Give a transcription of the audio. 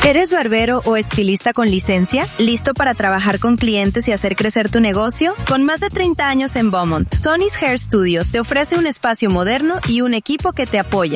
¿Eres barbero o estilista con licencia? ¿Listo para trabajar con clientes y hacer crecer tu negocio? Con más de 30 años en Beaumont, Tony's Hair Studio te ofrece un espacio moderno y un equipo que te apoya.